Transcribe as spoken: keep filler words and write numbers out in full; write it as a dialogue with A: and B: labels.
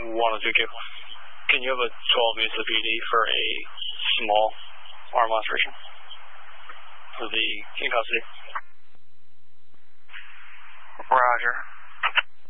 A: one oh two Q. Can you have a twelve units of P D for a small arm operation for the King custody?
B: Roger.